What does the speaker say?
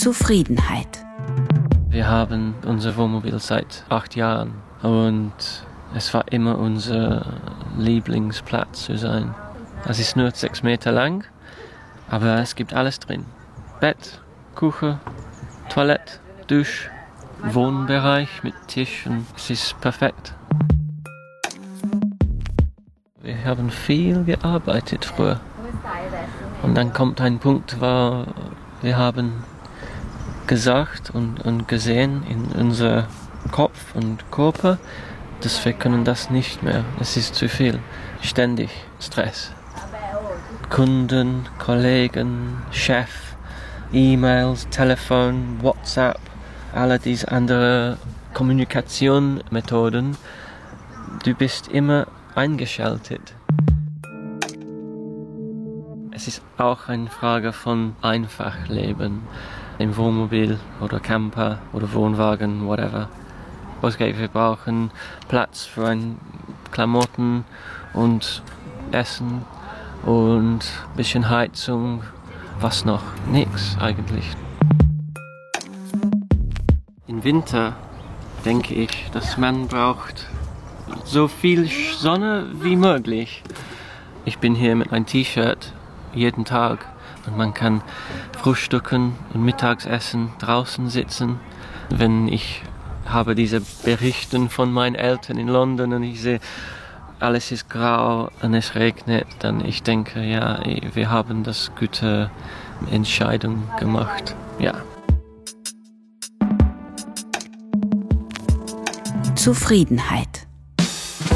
Zufriedenheit. Wir haben unser Wohnmobil seit 8 Jahren und es war immer unser Lieblingsplatz zu sein. Es ist nur 6 Meter lang, aber es gibt alles drin. Bett, Küche, Toilette, Dusche, Wohnbereich mit Tischen. Es ist perfekt. Wir haben viel gearbeitet früher. Und dann kommt ein Punkt, wo wir haben gesagt und gesehen in unser Kopf und Körper, dass wir können das nicht mehr. Es ist zu viel. Ständig Stress. Kunden, Kollegen, Chef, E-Mails, Telefon, WhatsApp, alle diese anderen Kommunikationsmethoden. Du bist immer eingeschaltet. Es ist auch eine Frage von Einfachleben. Im Wohnmobil oder Camper oder Wohnwagen, whatever. Okay, wir brauchen Platz für ein Klamotten und Essen und ein bisschen Heizung. Was noch? Nix eigentlich. Im Winter denke ich, dass man braucht so viel Sonne wie möglich. Ich bin hier mit einem T-Shirt jeden Tag und man kann frühstücken und Mittagsessen, draußen sitzen. Wenn ich habe diese Berichte von meinen Eltern in London und ich sehe, alles ist grau und es regnet, dann ich denke, ja, wir haben das gute Entscheidung gemacht. Ja. Zufriedenheit.